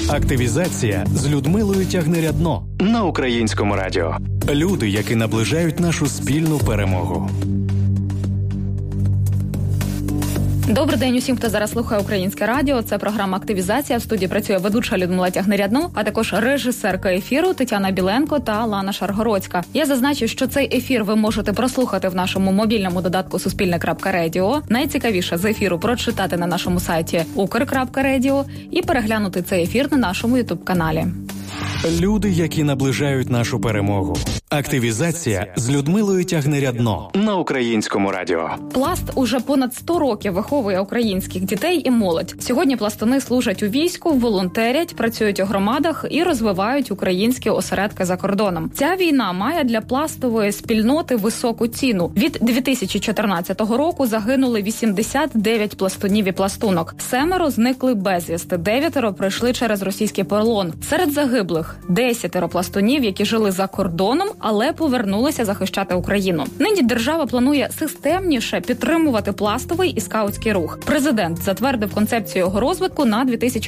Активізація з Людмилою Тягнирядно на Українському радіо. Люди, які наближають нашу спільну перемогу. Добрий день усім, хто зараз слухає Українське радіо. Це програма «Активізація». В студії працює ведуча Людмила Тягнирядно, а також режисерка ефіру Тетяна Біленко та Лана Шаргородська. Я зазначу, що цей ефір ви можете прослухати в нашому мобільному додатку «Суспільне.Радіо». Найцікавіше з ефіру прочитати на нашому сайті ukr.radio і переглянути цей ефір на нашому ютуб-каналі. Люди, які наближають нашу перемогу. Активізація з Людмилою Тягнирядно на Українському радіо. Пласт уже понад 100 років виховує українських дітей і молодь. Сьогодні пластуни служать у війську, волонтерять, працюють у громадах і розвивають українські осередки за кордоном. Ця війна має для пластової спільноти високу ціну. Від 2014 року загинули 89 пластунів і пластунок. 7 зникли безвісти, 9 пройшли через російський полон. Серед загиблих 10 пластунів, які жили за кордоном, але повернулися захищати Україну. Нині держава планує системніше підтримувати пластовий і скаутський рух. Президент затвердив концепцію його розвитку на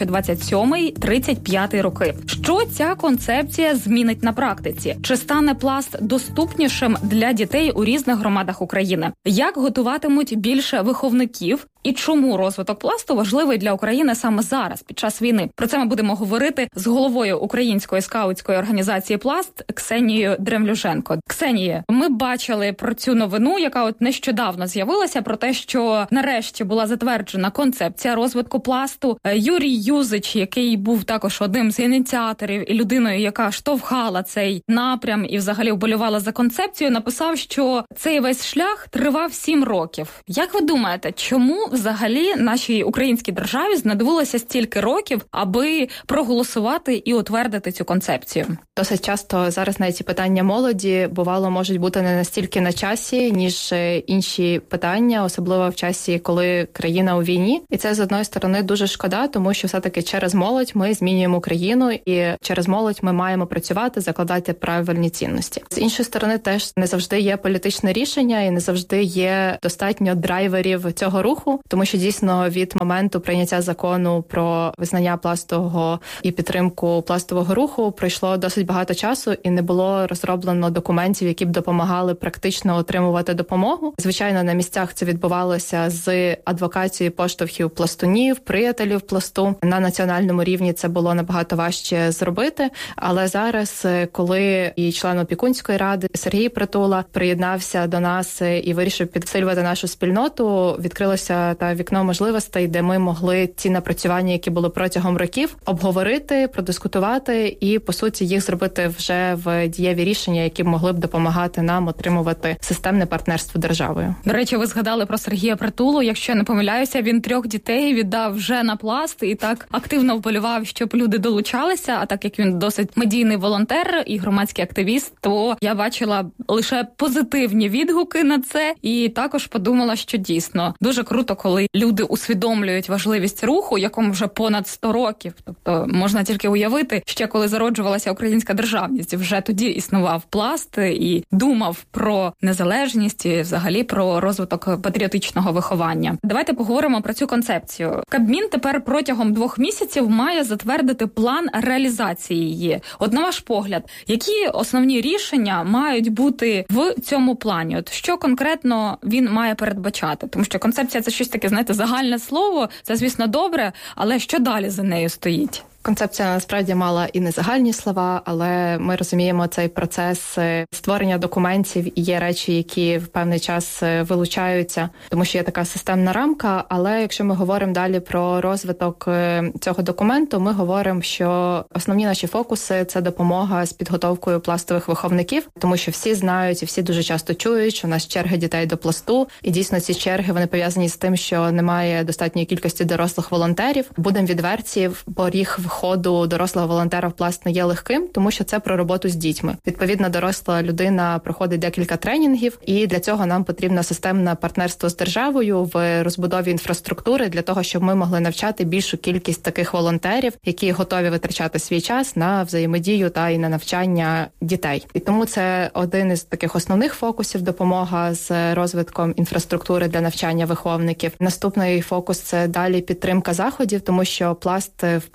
2027-35 роки. Що ця концепція змінить на практиці? Чи стане пласт доступнішим для дітей у різних громадах України? Як готуватимуть більше виховників? І чому розвиток пласту важливий для України саме зараз, під час війни? Про це ми будемо говорити з головою Української скаутської організації «Пласт» Ксенією Дремлюженко. Ксенія, ми бачили про цю новину, яка от нещодавно з'явилася, про те, що нарешті була затверджена концепція розвитку пласту. Юрій Юзич, який був також одним з ініціаторів і людиною, яка штовхала цей напрям і взагалі вболівала за концепцію, написав, що цей весь шлях тривав 7 років. Як ви думаєте, чому взагалі нашій українській державі знадобилося стільки років, аби проголосувати і утвердити цю концепцію? Досить часто зараз навіть ці питання молоді, бувало, можуть бути не настільки на часі, ніж інші питання, особливо в часі, коли країна у війні. І це, з одної сторони, дуже шкода, тому що все-таки через молодь ми змінюємо країну, і через молодь ми маємо працювати, закладати правильні цінності. З іншої сторони, теж не завжди є політичне рішення і не завжди є достатньо драйверів цього руху, тому що дійсно від моменту прийняття закону про визнання пластового і підтримку пластового руху пройшло досить багато часу і не було розроблено документів, які б допомагали практично отримувати допомогу. Звичайно, на місцях це відбувалося з адвокацією поштовхів пластунів, приятелів пласту. На національному рівні це було набагато важче зробити, але зараз, коли і член опікунської ради Сергій Притула приєднався до нас і вирішив підсилювати нашу спільноту, відкрилося та вікно можливостей, де ми могли ці напрацювання, які були протягом років, обговорити, продискутувати і, по суті, їх зробити вже в дієві рішення, які б могли б допомагати нам отримувати системне партнерство державою. До речі, ви згадали про Сергія Притулу. Якщо я не помиляюся, він 3 дітей віддав вже на пласт і так активно вболівав, щоб люди долучалися. А так як він досить медійний волонтер і громадський активіст, то я бачила лише позитивні відгуки на це. І також подумала, що дійсно дуже круто, коли люди усвідомлюють важливість руху, якому вже понад 100 років. Тобто можна тільки уявити, ще коли зароджувалася українська державність, вже тоді існував пласт і думав про незалежність і взагалі про розвиток патріотичного виховання. Давайте поговоримо про цю концепцію. Кабмін тепер протягом 2 місяців має затвердити план реалізації її. От на ваш погляд, які основні рішення мають бути в цьому плані? От що конкретно він має передбачати? Тому що концепція – це щось таке, знаєте, загальне слово, це, звісно, добре, але що далі за нею стоїть? Концепція насправді мала і не загальні слова, але ми розуміємо цей процес створення документів і є речі, які в певний час вилучаються, тому що є така системна рамка. Але якщо ми говоримо далі про розвиток цього документу, ми говоримо, що основні наші фокуси – це допомога з підготовкою пластових виховників, тому що всі знають і всі дуже часто чують, що у нас черги дітей до пласту, і дійсно ці черги, вони пов'язані з тим, що немає достатньої кількості дорослих волонтерів. Будемо відверті, поріг входу дорослого волонтера в пласт не є легким, тому що це про роботу з дітьми. Відповідно, доросла людина проходить декілька тренінгів, і для цього нам потрібно системне партнерство з державою в розбудові інфраструктури для того, щоб ми могли навчати більшу кількість таких волонтерів, які готові витрачати свій час на взаємодію та і на навчання дітей. І тому це один із таких основних фокусів – допомога з розвитком інфраструктури для навчання виховників. Наступний фокус – це далі підтримка заходів, тому що пласт, в принципі,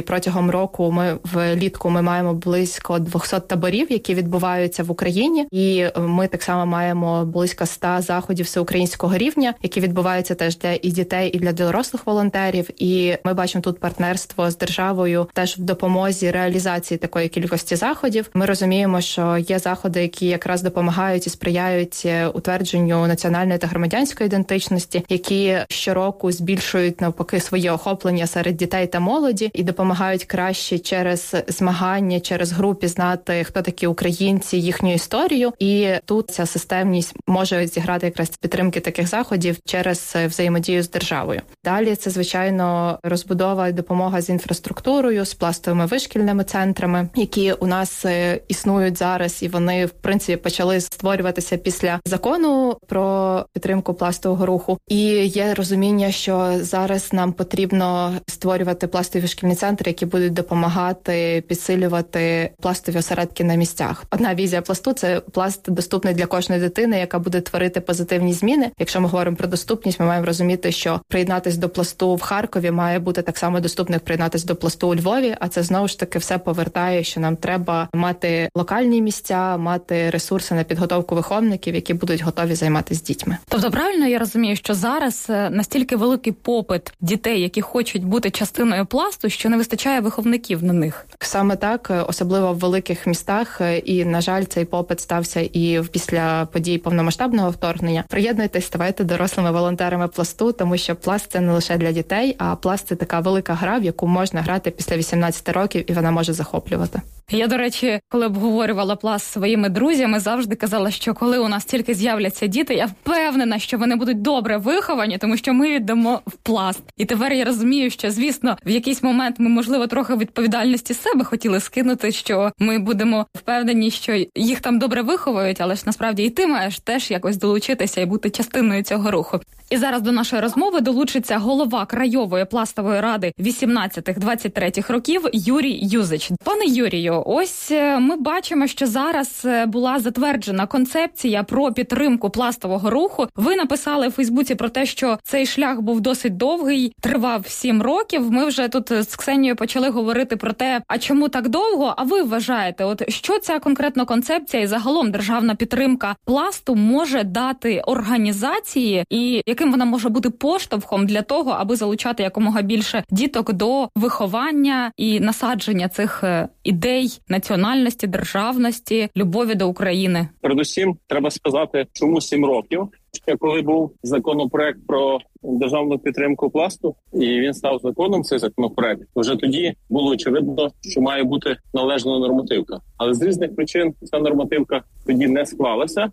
і протягом року влітку ми маємо близько 200 таборів, які відбуваються в Україні. І ми так само маємо близько 100 заходів всеукраїнського рівня, які відбуваються теж для і дітей, і для дорослих волонтерів. І ми бачимо тут партнерство з державою теж в допомозі реалізації такої кількості заходів. Ми розуміємо, що є заходи, які якраз допомагають і сприяють утвердженню національної та громадянської ідентичності, які щороку збільшують навпаки своє охоплення серед дітей та молоді і допомагають краще через змагання, через гру пізнати, хто такі українці, їхню історію. І тут ця системність може зіграти якраз підтримки таких заходів через взаємодію з державою. Далі це, звичайно, розбудова і допомога з інфраструктурою, з пластовими вишкільними центрами, які у нас існують зараз, і вони, в принципі, почали створюватися після закону про підтримку пластового руху. І є розуміння, що зараз нам потрібно створювати пластові шкільні центри, які будуть допомагати підсилювати пластові осередки на місцях. Одна візія пласту – це пласт доступний для кожної дитини, яка буде творити позитивні зміни. Якщо ми говоримо про доступність, ми маємо розуміти, що приєднатись до пласту в Харкові має бути так само доступно, як приєднатись до пласту у Львові, а це знову ж таки все повертає, що нам треба мати локальні місця, мати ресурси на підготовку виховників, які будуть готові займатися дітьми. Тобто правильно я розумію, що зараз настільки великий попит дітей, які хочуть бути частиною пласту, що не вистачає виховників на них? Саме так, особливо в великих містах, і, на жаль, цей попит стався і після подій повномасштабного вторгнення. Приєднуйтесь, ставайте дорослими волонтерами пласту, тому що пласт – це не лише для дітей, а пласт – це така велика гра, в яку можна грати після 18 років, і вона може захоплювати. Я, до речі, коли обговорювала пласт зі своїми друзями, завжди казала, що коли у нас тільки з'являться діти, я впевнена, що вони будуть добре виховані, тому що ми віддамо в пласт. І тепер я розумію, що, звісно, в якийсь момент ми, можливо, трохи відповідальності з себе хотіли скинути, що ми будемо впевнені, що їх там добре виховують, але ж насправді і ти маєш теж якось долучитися і бути частиною цього руху. І зараз до нашої розмови долучиться голова Краєвої пластової ради 18-23 років Юрій Юзич. Пане Юрію, ось ми бачимо, що зараз була затверджена концепція про підтримку пластового руху. Ви написали в Фейсбуці про те, що цей шлях був досить довгий, тривав 7 років. Ми вже тут з Ксенією почали говорити про те, а чому так довго? А ви вважаєте, от що ця конкретно концепція і загалом державна підтримка пласту може дати організації і яким вона може бути поштовхом для того, аби залучати якомога більше діток до виховання і насадження цих ідей національності, державності, любові до України? Передусім, треба сказати, чому 7 років. Ще коли був законопроект про державну підтримку пласту, і він став законом, цей законопроект, вже тоді було очевидно, що має бути належна нормативка. Але з різних причин ця нормативка тоді не склалася,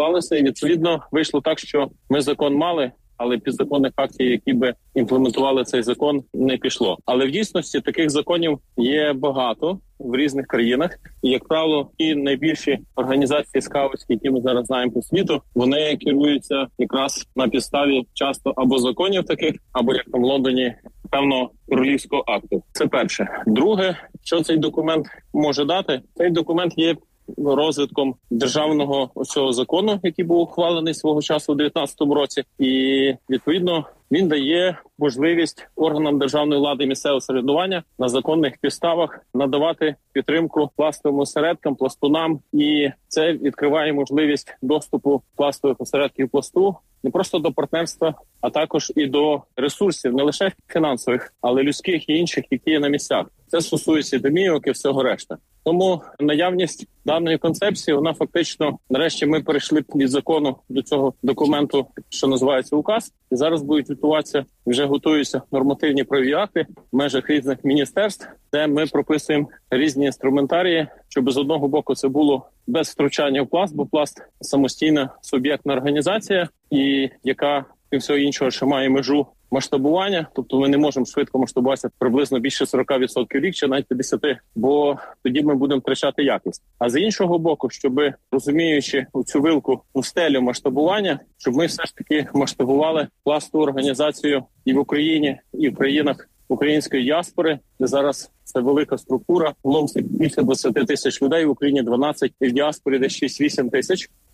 і відповідно вийшло так, що ми закон мали, але підзаконних актів, які би імплементували цей закон, не пішло. Але в дійсності таких законів є багато в різних країнах. І, як правило, і найбільші організації скаутські, які ми зараз знаємо по світу, вони керуються якраз на підставі часто або законів таких, або, як там в Лондоні, певно, королівського акту. Це перше. Друге, що цей документ може дати? Цей документ є розвитком державного цього закону, який був ухвалений свого часу у 2019 році. І, відповідно, він дає можливість органам державної влади і місцевого самоврядування на законних підставах надавати підтримку пластовим осередкам, пластунам. І це відкриває можливість доступу пластових осередків пласту не просто до партнерства, а також і до ресурсів, не лише фінансових, але людських і інших, які є на місцях. Це стосується домівок і всього решта. Тому наявність даної концепції, вона фактично, нарешті ми перейшли від закону до цього документу, що називається указ. І зараз будуть готуватися, вже готуються нормативні правові акти в межах різних міністерств, де ми прописуємо різні інструментарії, щоб з одного боку це було без втручання в пласт, бо пласт – самостійна суб'єктна організація, і яка, крім всього іншого, ще має межу масштабування, тобто ми не можемо швидко масштабуватися приблизно більше 40% рік чи навіть 50%, бо тоді ми будемо втрачати якість. А з іншого боку, щоб, розуміючи цю вилку у стелю масштабування, щоб ми все ж таки масштабували пластову організацію і в Україні, і в країнах української діаспори, де зараз це велика структура, в Ломсі більше 20 тисяч людей, в Україні 12, і в діаспорі десь 6-8 тисяч.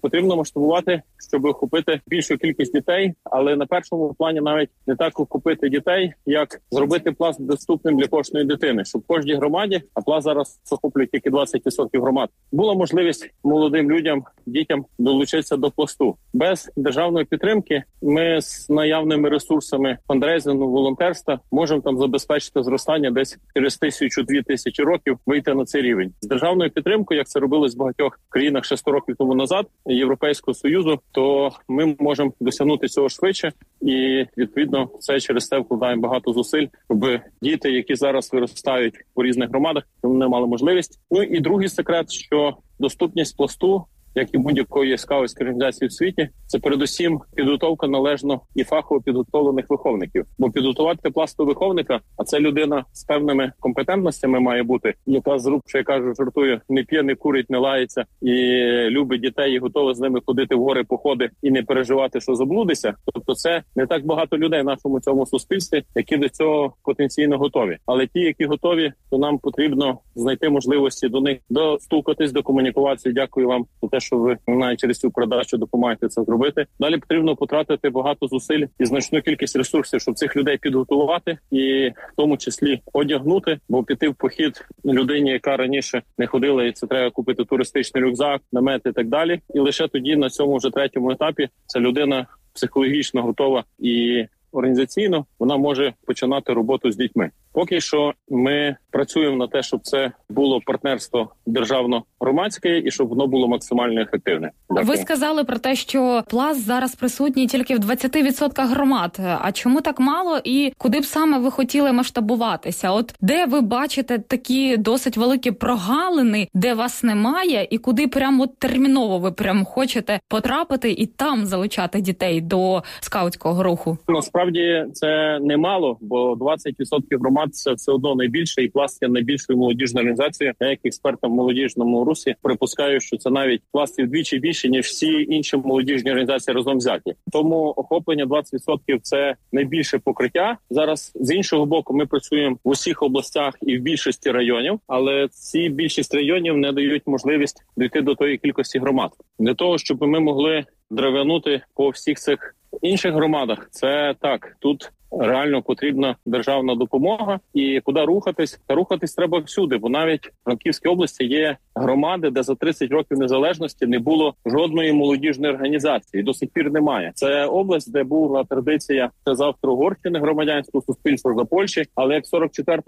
потрібно масштабувати, щоб охопити більшу кількість дітей, але на першому плані навіть не так охопити дітей, як зробити пласт доступним для кожної дитини, щоб в кожній громаді, а пласт зараз охоплює тільки 20% громад, була можливість молодим людям, дітям долучитися до пласту. Без державної підтримки ми з наявними ресурсами фандрейзингу, волонтерства можемо там забезпечити зростання десь через 1000-2000 років вийти на цей рівень. З державною підтримкою, як це робилось в багатьох країнах ще 100 років тому назад, Європейського Союзу, то ми можемо досягнути цього швидше. І, відповідно, це через це вкладаємо багато зусиль, щоб діти, які зараз виростають у різних громадах, вони мали можливість. Ну і другий секрет, що доступність пласту, як і будь-якої скаутської організації в світі, це передусім підготовка належно і фахово підготовлених виховників. Бо підготувати пластового виховника, а це людина з певними компетентностями має бути, яка зрубше, я кажу, жартую, не п'є, не курить, не лається і любить дітей і готова з ними ходити в гори, походи і не переживати, що заблудиться. Тобто це не так багато людей в нашому цьому суспільстві, які до цього потенційно готові. Але ті, які готові, то нам потрібно знайти можливості до них достукатись, докомунікувати. Дякую вам за те, що ви навіть через цю передачу допомагаєте це зробити. Далі потрібно потратити багато зусиль і значну кількість ресурсів, щоб цих людей підготувати і в тому числі одягнути, бо піти в похід людині, яка раніше не ходила, і це треба купити туристичний рюкзак, намет і так далі. І лише тоді на цьому вже третьому етапі ця людина психологічно готова і організаційно вона може починати роботу з дітьми. Поки що ми працюємо на те, щоб це було партнерство державно-громадське і щоб воно було максимально ефективне. Дякую. Ви сказали про те, що пласт зараз присутній тільки в 20% громад. А чому так мало і куди б саме ви хотіли масштабуватися? От де ви бачите такі досить великі прогалини, де вас немає, і куди прямо терміново ви прямо хочете потрапити і там залучати дітей до скаутського руху? Насправді це немало, бо 20% громад це все одно найбільше, і пласт є найбільшою молодіжною організацією. Я як експерт в молодіжному русі припускаю, що це навіть пласт вдвічі більше, ніж всі інші молодіжні організації разом взяті. Тому охоплення 20% – це найбільше покриття. Зараз, з іншого боку, ми працюємо в усіх областях і в більшості районів, але ці більшість районів не дають можливість дійти до тої кількості громад. Для того, щоб ми могли драйванути по всіх цих інших громадах, це так, тут реально потрібна державна допомога. І куди рухатись? Та рухатись треба всюди, бо навіть в Франківській області є громади, де за 30 років незалежності не було жодної молодіжної організації. До сих пір немає. Це область, де була традиція це Австро-Угорщини, громадянського суспільства за Польщі, але як в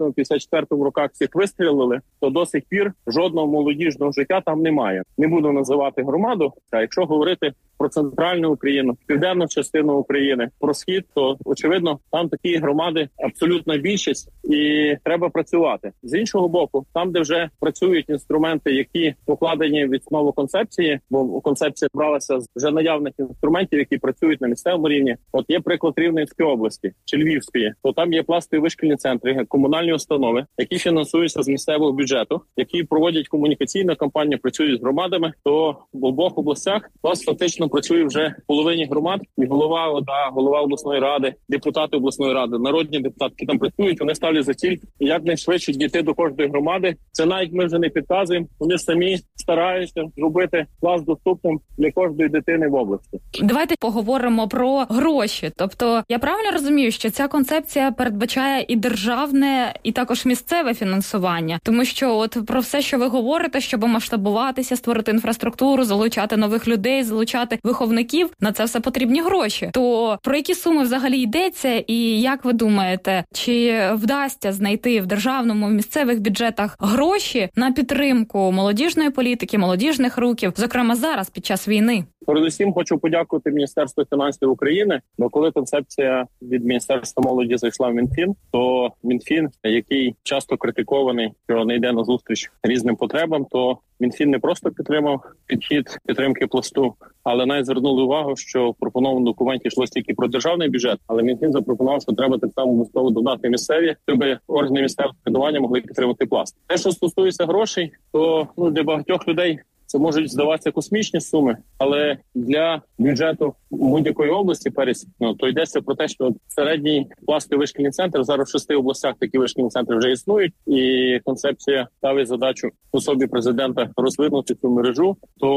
44-54 роках всіх вистрілили, то до сих пір жодного молодіжного життя там немає. Не буду називати громаду, а якщо говорити про центральну Україну, південну частину України, про схід, то очевидно там такі громади абсолютна більшість, і треба працювати. З іншого боку, там, де вже працюють інструменти, які покладені в основу концепції, бо концепція бралася з вже наявних інструментів, які працюють на місцевому рівні. От є приклад Рівненської області чи Львівської, то там є пластові вишкільні центри, комунальні установи, які фінансуються з місцевого бюджету, які проводять комунікаційну кампанію, працюють з громадами. То в обох областях пласт фактично працює вже в половині громад, і голова ОДА, голова обласної ради, депутати обласної ради, народні депутати, які там працюють, вони ставлять за ціль якнайшвидше дійти до кожної громади. Це навіть ми вже не підказуємо, вони самі стараються зробити пласт доступним для кожної дитини в області. Давайте поговоримо про гроші. Тобто, я правильно розумію, що ця концепція передбачає і державне, і також місцеве фінансування? Тому що от про все, що ви говорите, щоб масштабуватися, створити інфраструктуру, залучати нових людей, залучати виховників, на це все потрібні гроші. То про які суми взагалі йдеться, і як ви думаєте, чи вдасться знайти в державному, в місцевих бюджетах гроші на підтримку молодіжної політики, молодіжних рухів, зокрема зараз, під час війни? Передусім хочу подякувати Міністерству фінансів України, бо коли концепція від Міністерства молоді зайшла в Мінфін, то Мінфін, який часто критикований, що не йде на зустріч різним потребам, то Мінфін не просто підтримав підхід підтримки пласту, але навіть звернули увагу, що в пропонованому документі йшлося тільки про державний бюджет, але Мінфін запропонував, що треба так само обов'язково додати місцеві, щоб органи місцевого самоврядування могли підтримати пласт. Те, що стосується грошей, то для багатьох людей це можуть здаватися космічні суми, але для бюджету будь-якої області пересічно, то йдеться про те, що середній пластовий вишкільний центр, зараз в 6 областях такі вишкільні центри вже існують, і концепція ставить задачу в особі президента розвинути цю мережу, то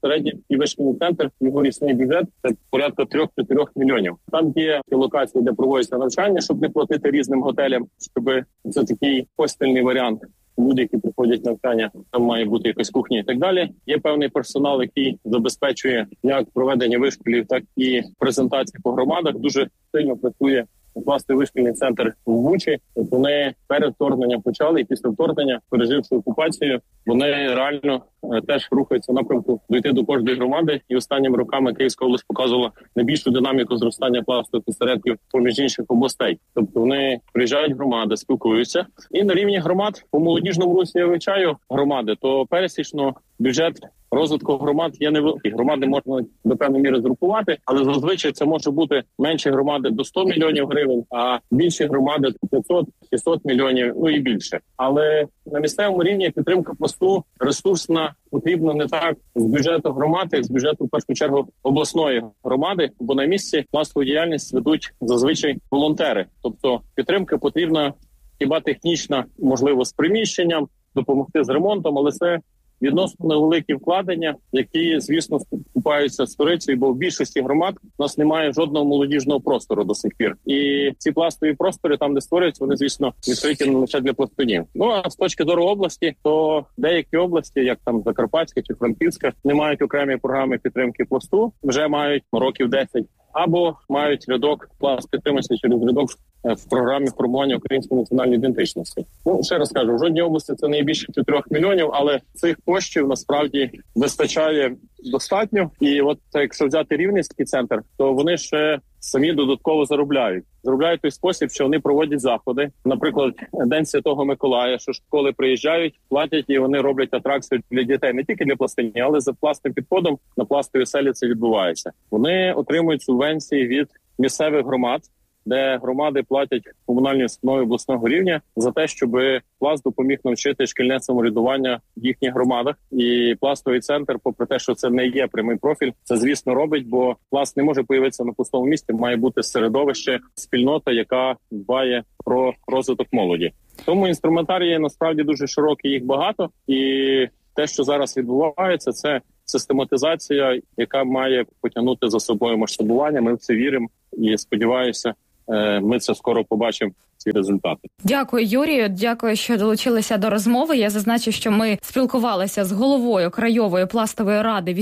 середній і вишкільний центр, його річний бюджет – це порядка 3-4 мільйонів. Там є локації, де проводяться навчання, щоб не платити різним готелям, щоб це такий хостельний варіант. Люди, які приходять навчання, там має бути якась кухня і так далі. Є певний персонал, який забезпечує як проведення вишколів, так і презентації по громадах. Дуже сильно працює власний вишкільний центр в Бучі. Вони перед вторгненням почали, і після вторгнення, переживши окупацію, вони реально теж рухаються в напрямку дойти до кожної громади. І останніми роками Київська область показувала найбільшу динаміку зростання пластових осередків поміж інших областей. Тобто вони приїжджають в громади, спілкуються. І на рівні громад по молодіжному русі я вивчаю громади, то пересічно бюджет розвитку громад є невеликий. Громади можна до певної міри згрупувати, але зазвичай це може бути менші громади до 100 мільйонів гривень, а більші громади 500-600 мільйонів, ну і більше. Але на місцевому рівні підтримка пласту ресурсна потрібна не так з бюджету громади, як з бюджету, в першу чергу, обласної громади, бо на місці пластову діяльність ведуть зазвичай волонтери. Тобто підтримка потрібна хіба технічна, можливо, з приміщенням, допомогти з ремонтом, але це відносно невеликі вкладення, які, звісно, купаються сторицею, бо в більшості громад у нас немає жодного молодіжного простору до сих пір. І ці пластові простори, там, де створюються, вони, звісно, відкриті не лише для пластунів. Ну, а з точки зору області, то деякі області, як там Закарпатська чи Франківська, не мають окремі програми підтримки пласту, вже мають років 10, або мають рядок пласт підтримується через рядок в програмі формування української національної ідентичності. Ну, ще раз кажу, в жодній області це не більше 4 мільйонів, але цих коштів насправді вистачає достатньо. І от якщо взяти Рівненський центр, то вони ще самі додатково заробляють. Заробляють в той спосіб, що вони проводять заходи. Наприклад, День Святого Миколая, що школи приїжджають, платять і вони роблять атракцію для дітей. Не тільки для пластині, але за пластовим підходом на пластові селі це відбувається. Вони отримують субвенції від місцевих громад, де громади платять комунальні установи обласного рівня за те, щоб пласт допоміг навчити шкільне самоврядування в їхніх громадах. І пластовий центр, попри те, що це не є прямий профіль, це, звісно, робить, бо пласт не може появитися на пустому місці, має бути середовище, спільнота, яка дбає про розвиток молоді. Тому інструментарії насправді дуже широкі, їх багато, і те, що зараз відбувається, це систематизація, яка має потягнути за собою масштабування. Ми в це віримо і, сподіваюся, ми це скоро побачимо, ці результати. Дякую, Юрію. Дякую, що долучилися до розмови. Я зазначу, що ми спілкувалися з головою Краєвої пластової ради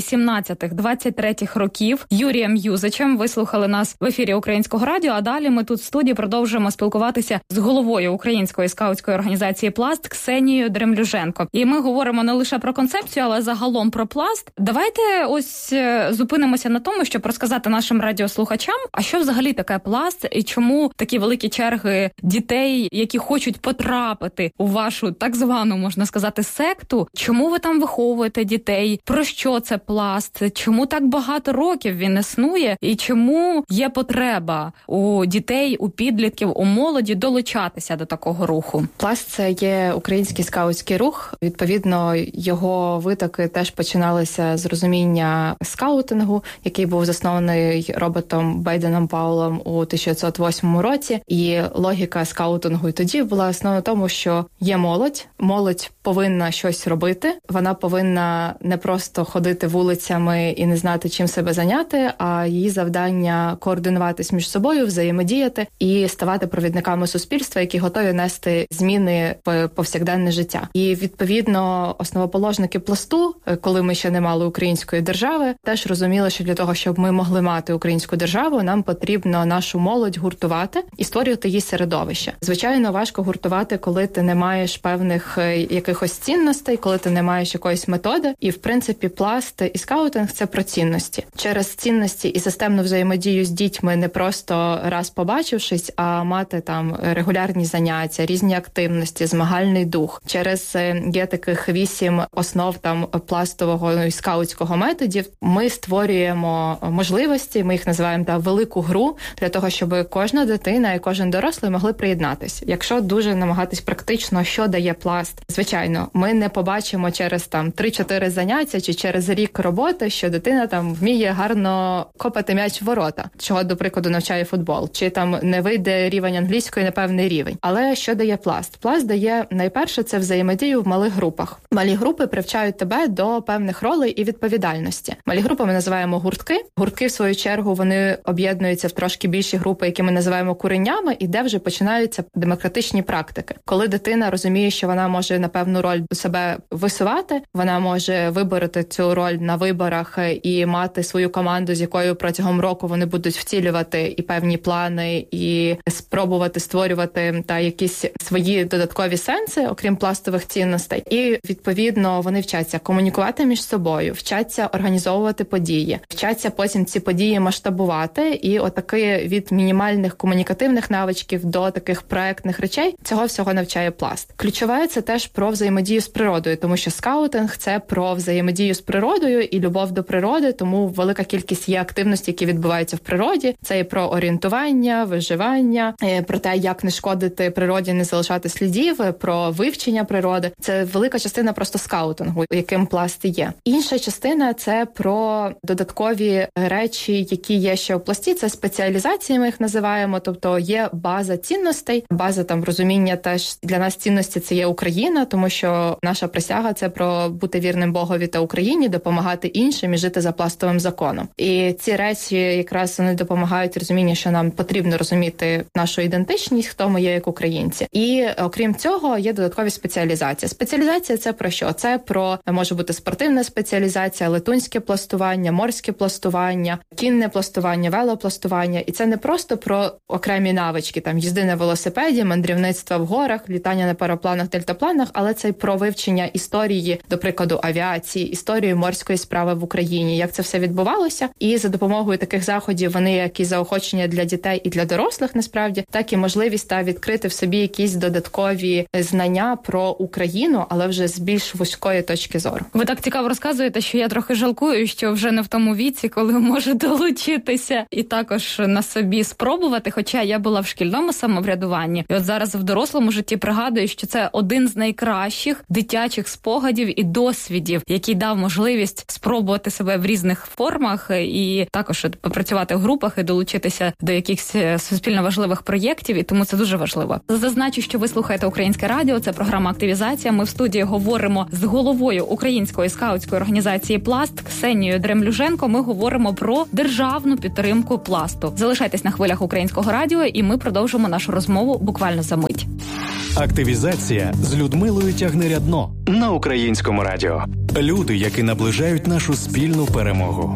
18-23 років Юрієм Юзичем. Ви слухали нас в ефірі Українського радіо, а далі ми тут в студії продовжуємо спілкуватися з головою Української скаутської організації «Пласт» Ксенією Дремлюженко. І ми говоримо не лише про концепцію, але загалом про пласт. Давайте ось зупинимося на тому, щоб розказати нашим радіослухачам, а що взагалі таке пласт і чому такі великі черги дітей, які хочуть потрапити у вашу так звану, можна сказати, секту. Чому ви там виховуєте дітей? Про що це пласт? Чому так багато років він існує? І чому є потреба у дітей, у підлітків, у молоді долучатися до такого руху? Пласт – це є український скаутський рух. Відповідно, його витоки теж починалися з розуміння скаутингу, який був заснований Робертом Бейденом Паулом у 1908 році. І логіка скаутингу і тоді була основна в тому, що є молодь повинна щось робити, вона повинна не просто ходити вулицями і не знати, чим себе зайняти, а її завдання координуватись між собою, взаємодіяти і ставати провідниками суспільства, які готові нести зміни в повсякденне життя. І, відповідно, основоположники пласту, коли ми ще не мали української держави, теж розуміли, що для того, щоб ми могли мати українську державу, нам потрібно нашу молодь гуртувати і створювати її середовище. Звичайно, важко гуртувати, коли ти не маєш певних якихось цінностей, коли ти не маєш якоїсь методи. І, в принципі, пласт і скаутинг – це про цінності. Через цінності і системну взаємодію з дітьми не просто раз побачившись, а мати там регулярні заняття, різні активності, змагальний дух. Через є таких 8 основ там пластового і скаутського методів. Ми створюємо можливості, ми їх називаємо велику гру, для того, щоб кожна дитина і кожен дорослий могли могли приєднатись. Якщо дуже намагатись практично, що дає Пласт? Звичайно, ми не побачимо через 3-4 заняття чи через рік роботи, що дитина вміє гарно копати м'яч в ворота, чого, до прикладу, навчає футбол, чи не вийде рівень англійської на певний рівень. Але що дає Пласт? Пласт дає, найперше, це взаємодію в малих групах. Малі групи привчають тебе до певних ролей і відповідальності. Малі групи ми називаємо гуртки. Гуртки, в свою чергу, вони об'єднуються в трошки більші групи, які ми називаємо куреннями, і де вже починаються демократичні практики. Коли дитина розуміє, що вона може на певну роль себе висувати, вона може вибороти цю роль на виборах і мати свою команду, з якою протягом року вони будуть втілювати і певні плани, і спробувати створювати якісь свої додаткові сенси, окрім пластових цінностей. І, відповідно, вони вчаться комунікувати між собою, вчаться організовувати події, вчаться потім ці події масштабувати, і отаки від мінімальних комунікативних навичків до таких проектних речей цього всього навчає Пласт. Ключове це теж про взаємодію з природою, тому що скаутинг – це про взаємодію з природою і любов до природи, тому велика кількість є активностей, які відбуваються в природі. Це і про орієнтування, виживання, про те, як не шкодити природі, не залишати слідів, про вивчення природи. Це велика частина просто скаутингу, яким Пласт є. Інша частина – це про додаткові речі, які є ще в Пласті. Це спеціалізації, ми їх називаємо, тобто є база цінностей, база розуміння теж для нас цінності – це є Україна, тому що наша присяга – це про бути вірним Богові та Україні, допомагати іншим і жити за пластовим законом. І ці речі якраз вони допомагають розумінню, що нам потрібно розуміти нашу ідентичність, хто ми є як українці. І окрім цього є додаткові спеціалізації. Спеціалізація – це про що? Це про, може бути спортивна спеціалізація, летунське пластування, морське пластування, кінне пластування, велопластування. І це не просто про окремі навички, їзди на велосипеді, мандрівництва в горах, літання на парапланах, дельтапланах, але це й про вивчення історії, до прикладу, авіації, історії морської справи в Україні, як це все відбувалося. І за допомогою таких заходів вони як і заохочення для дітей і для дорослих, насправді, так і можливість відкрити в собі якісь додаткові знання про Україну, але вже з більш вузької точки зору. Ви так цікаво розказуєте, що я трохи жалкую, що вже не в тому віці, коли можу долучитися і також на собі спробувати, хоча я була в шкільному самоврядуванні. І от зараз в дорослому житті пригадую, що це один з найкращих дитячих спогадів і досвідів, який дав можливість спробувати себе в різних формах і також попрацювати в групах і долучитися до якихось суспільно важливих проєктів, і тому це дуже важливо. Зазначу, що ви слухаєте Українське радіо, це програма «Активізація». Ми в студії говоримо з головою Української скаутської організації «Пласт» Ксенією Дремлюженко. Ми говоримо про державну підтримку Пласту. Залишайтесь на хвилях Українського радіо, і ми продовжимо нашу розмову буквально за мить. Активізація з Людмилою Тягнирядно на Українському радіо. Люди, які наближають нашу спільну перемогу.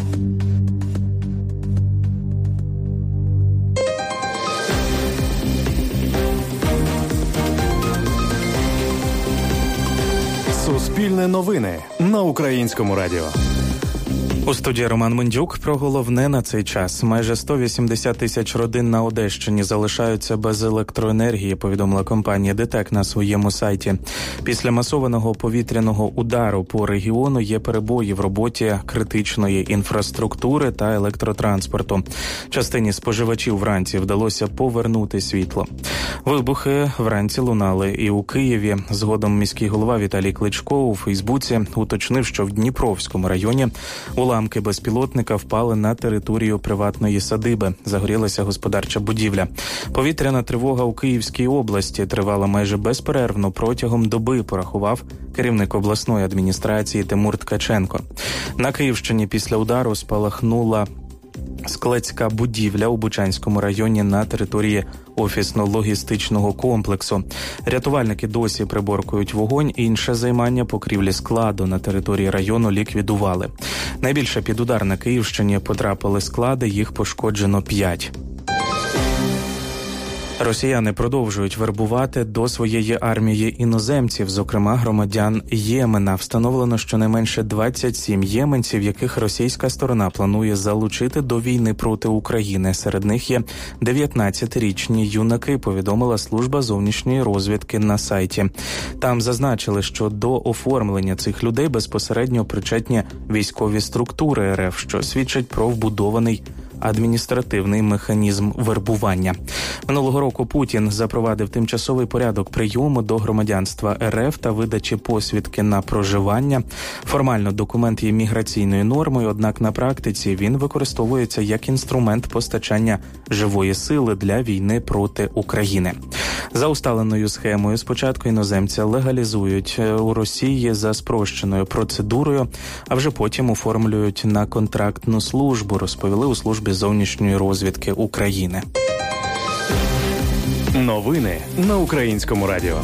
Суспільне новини на Українському радіо. У студії Роман Мендюк. Про головне на цей час. Майже 180 тисяч родин на Одещині залишаються без електроенергії, повідомила компанія ДТЕК на своєму сайті. Після масованого повітряного удару по регіону є перебої в роботі критичної інфраструктури та електротранспорту. Частині споживачів вранці вдалося повернути світло. Вибухи вранці лунали і у Києві. Згодом міський голова Віталій Кличко у Фейсбуці уточнив, що в Дніпровському районі уламки безпілотника впали на територію приватної садиби. Загорілася господарча будівля. Повітряна тривога у Київській області тривала майже безперервно протягом доби, порахував керівник обласної адміністрації Тимур Ткаченко. На Київщині після удару спалахнула складська будівля у Бучанському районі на території офісно-логістичного комплексу. Рятувальники досі приборкують вогонь, інше займання покрівлі складу на території району ліквідували. Найбільше під удар на Київщині потрапили склади, їх пошкоджено 5. Росіяни продовжують вербувати до своєї армії іноземців, зокрема громадян Ємена. Встановлено щонайменше 27 єменців, яких російська сторона планує залучити до війни проти України. Серед них є 19-річні юнаки, повідомила служба зовнішньої розвідки на сайті. Там зазначили, що до оформлення цих людей безпосередньо причетні військові структури РФ, що свідчить про вбудований адміністративний механізм вербування. Минулого року Путін запровадив тимчасовий порядок прийому до громадянства РФ та видачі посвідки на проживання. Формально документ є міграційною нормою, однак на практиці він використовується як інструмент постачання живої сили для війни проти України. За усталеною схемою спочатку іноземця легалізують у Росії за спрощеною процедурою, а вже потім оформлюють на контрактну службу, розповіли у службі зовнішньої розвідки України. Новини на Українському радіо.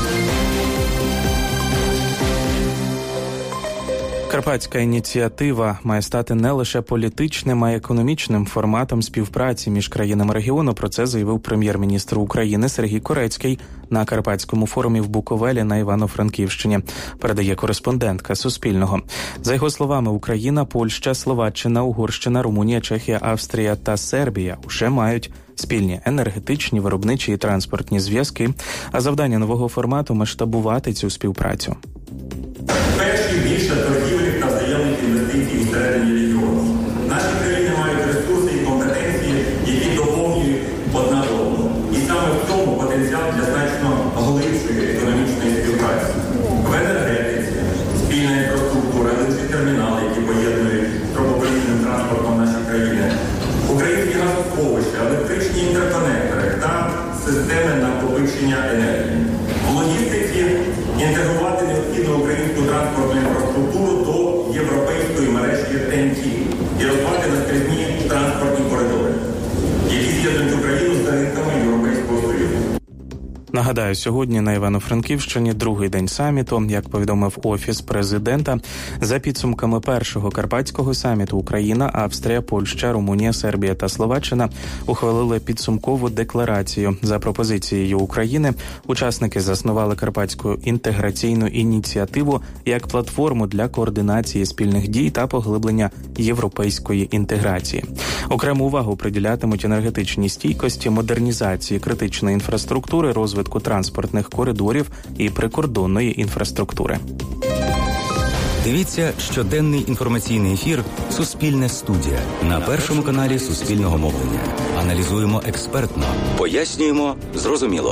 Карпатська ініціатива має стати не лише політичним, а й економічним форматом співпраці між країнами регіону. Про це заявив прем'єр-міністр України Сергій Корецький на Карпатському форумі в Буковелі на Івано-Франківщині, передає кореспондентка Суспільного. За його словами, Україна, Польща, Словаччина, Угорщина, Румунія, Чехія, Австрія та Сербія вже мають спільні енергетичні, виробничі і транспортні зв'язки, а завдання нового формату – масштабувати цю співпрацю. Перші більше торгівлі та взаємних інвестицій всередині регіону. Наші країни мають ресурси і компетенції, які доповнюють одна одну. І саме в цьому потенціал для значно глибшої економічної співпраці. В енергетиці, спільна інфраструктура, термінали, які поєднують трубопровідним транспортом наші країни, українські газосховища, електричні інтерконектори та системи накопичення енергії. В логістиці інтегрувати необхідну українську транспортну інфраструктуру до європейської мережі ТЕН-Т і розвивати наскрізні транспортні коридори, які з'єднують Україну з ринками Європейського Союзу. Нагадаю, сьогодні на Івано-Франківщині другий день саміту. Як повідомив Офіс президента, за підсумками першого Карпатського саміту Україна, Австрія, Польща, Румунія, Сербія та Словаччина ухвалили підсумкову декларацію. За пропозицією України, учасники заснували Карпатську інтеграційну ініціативу як платформу для координації спільних дій та поглиблення європейської інтеграції. Окрему увагу приділятимуть енергетичній стійкості, модернізації критичної інфраструктури, розвитку транспортних коридорів і прикордонної інфраструктури. Дивіться щоденний інформаційний ефір «Суспільне студія» на Першому каналі Суспільного мовлення. Аналізуємо експертно, пояснюємо зрозуміло.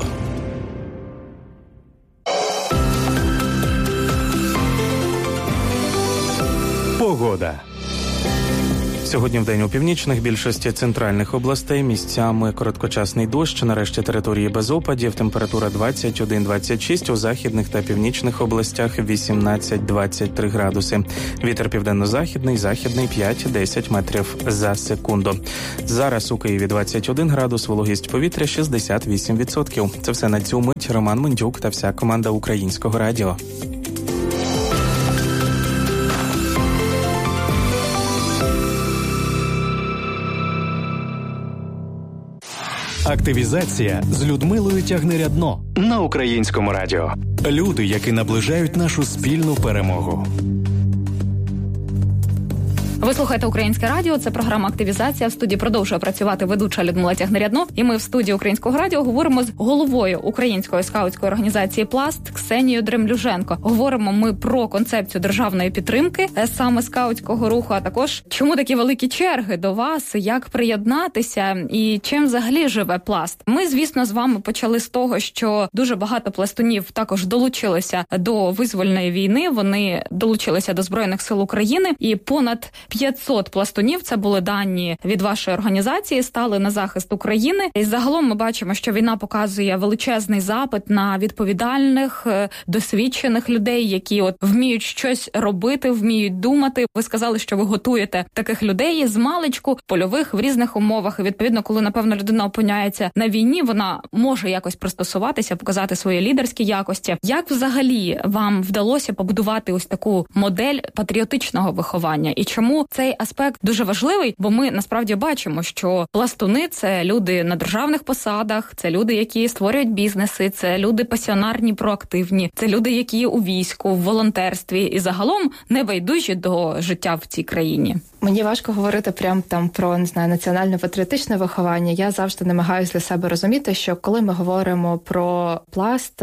Погода. Сьогодні вдень у північних більшості центральних областей місцями короткочасний дощ, нарешті території без опадів, температура 21-26, у західних та північних областях 18-23 градуси. Вітер південно-західний, західний 5-10 метрів за секунду. Зараз у Києві 21 градус, вологість повітря 68%. Це все на цю мить. Роман Мендюк та вся команда Українського радіо. Активізація з Людмилою Тягнирядно на Українському радіо. Люди, які наближають нашу спільну перемогу. Ви слухаєте Українське радіо, це програма «Активізація». В студії продовжує працювати ведуча Людмила Тягнирядно. І ми в студії Українського радіо говоримо з головою Української скаутської організації «Пласт» Ксенією Дремлюженко. Говоримо ми про концепцію державної підтримки саме скаутського руху, а також чому такі великі черги до вас, як приєднатися і чим взагалі живе «Пласт». Ми, звісно, з вами почали з того, що дуже багато пластунів також долучилися до визвольної війни. Вони долучилися до Збройних сил України і понад 500 пластунів, це були дані від вашої організації, стали на захист України. І загалом ми бачимо, що війна показує величезний запит на відповідальних, досвідчених людей, які вміють щось робити, вміють думати. Ви сказали, що ви готуєте таких людей з маличку, польових, в різних умовах. І відповідно, коли, напевно, людина опиняється на війні, вона може якось пристосуватися, показати свої лідерські якості. Як взагалі вам вдалося побудувати ось таку модель патріотичного виховання? І чому цей аспект дуже важливий? Бо ми насправді бачимо, що пластуни – це люди на державних посадах, це люди, які створюють бізнеси, це люди пасіонарні, проактивні, це люди, які у війську, в волонтерстві і загалом небайдужі до життя в цій країні. Мені важко говорити прям там про, не знаю, національно-патріотичне виховання. Я завжди намагаюся для себе розуміти, що коли ми говоримо про пласт,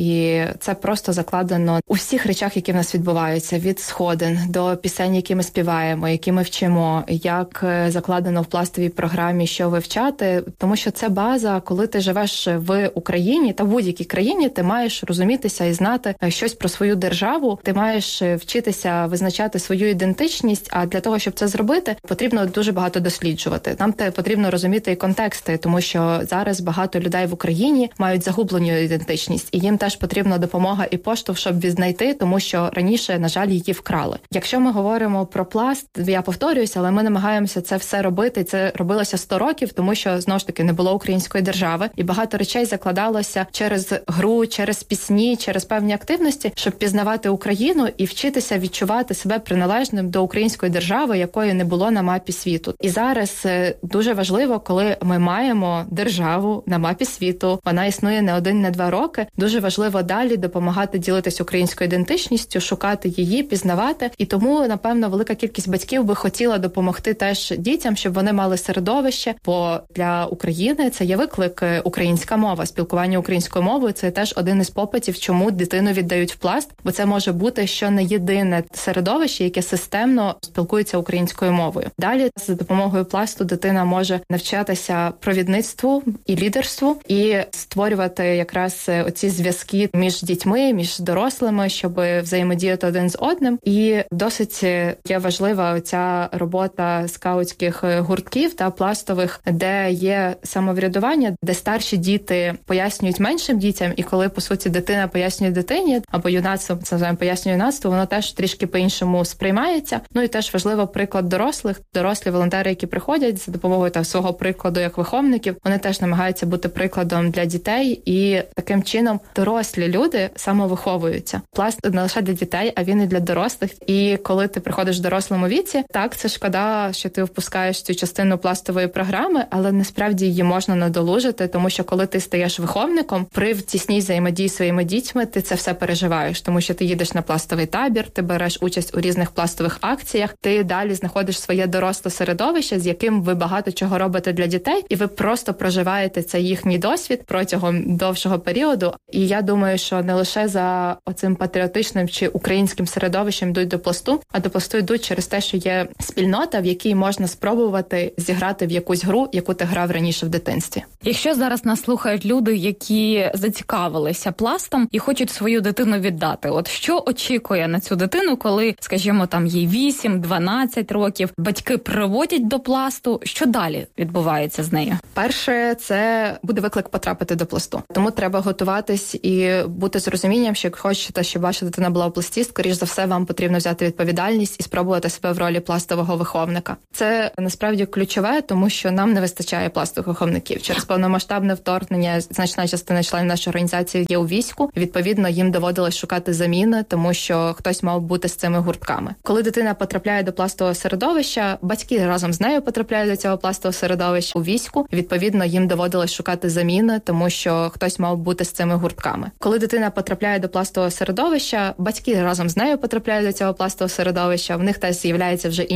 і це просто закладено у всіх речах, які в нас відбуваються, від сходин до пісень, які ми співаємо, які ми вчимо, як закладено в пластовій програмі, що вивчати, тому що це база, коли ти живеш в Україні та в будь-якій країні, ти маєш розумітися і знати щось про свою державу, ти маєш вчитися визначати свою ідентичність, а для того, щоб це зробити, потрібно дуже багато досліджувати. Нам потрібно розуміти і контексти, тому що зараз багато людей в Україні мають загублену ідентичність, і їм теж потрібна допомога і поштовх, щоб відзнайти, тому що раніше, на жаль, її вкрали. Якщо ми говоримо про пласт, я повторююся, але ми намагаємося це все робити, це робилося 100 років, тому що, знову ж таки, не було української держави, і багато речей закладалося через гру, через пісні, через певні активності, щоб пізнавати Україну і вчитися відчувати себе приналежним до української держави, якої не було на мапі світу. І зараз дуже важливо, коли ми маємо державу на мапі світу, вона існує не 1, не 2 роки, дуже важливо далі допомагати ділитися українською ідентичністю, шукати її, пізнавати. І тому, напевно, велика кількість батьків би хотіла допомогти теж дітям, щоб вони мали середовище, бо для України це є виклик українська мова. Спілкування українською мовою – це теж один із попитів, чому дитину віддають в пласт, бо це може бути що не єдине середовище, яке системно спілкується українською мовою. Далі за допомогою пласту дитина може навчатися провідництву і лідерству і створювати якраз оці зв'язки між дітьми, між дорослими, щоб взаємодіяти один з одним. І досить є важлива ця робота скаутських гуртків та пластових, де є самоврядування, де старші діти пояснюють меншим дітям, і коли, по суті, дитина пояснює дитині, або юнацтво, це називаємо пояснює юнацтво, воно теж трішки по-іншому сприймається. Ну і теж важливо приклад дорослих. Дорослі волонтери, які приходять за допомогою свого прикладу як виховників, вони теж намагаються бути прикладом для дітей, і таким чином дорослі люди самовиховуються. Пласт не лише для дітей, а він і для дорослих. І коли ти приходиш в дорослому віці, так, це шкода, що ти впускаєш цю частину пластової програми, але насправді її можна надолужити, тому що коли ти стаєш виховником, при тісній взаємодії зі своїми дітьми, ти це все переживаєш, тому що ти їдеш на пластовий табір, ти береш участь у різних пластових акціях, ти далі знаходиш своє доросле середовище, з яким ви багато чого робите для дітей, і ви просто проживаєте цей їхній досвід протягом довшого періоду. І я думаю, що не лише за оцим патріотичним чи українським середовищем йдуть до пласту, а до пласту йдуть через те, що є спільнота, в якій можна спробувати зіграти в якусь гру, яку ти грав раніше в дитинстві. Якщо зараз нас слухають люди, які зацікавилися пластом і хочуть свою дитину віддати, от що очікує на цю дитину, коли, скажімо, там їй 8-12 років, батьки приводять до пласту, що далі відбувається з нею? Перше, це буде виклик потрапити до пласту. Тому треба готуватись і бути з розумінням, що як хочете, щоб ваша дитина була у пласті, скоріш за все, вам потрібно взяти відповідальність і спробувати себе в ролі пластового виховника. Це насправді ключове, тому що нам не вистачає пластових виховників. Через повномасштабне вторгнення значна частина членів нашої організації є у війську. Відповідно, їм доводилось шукати заміни, тому що хтось мав бути з цими гуртками. Коли дитина потрапляє до пластового середовища, батьки разом з нею потрапляють до цього пластового середовища у війську. Відповідно, їм доводилось шукати заміни, тому що хтось мав бути з цими гуртками. Коли дитина потрапляє до пластового середовища, батьки разом з нею потрапляють до цього пластового середовища, в них теж з'являється вже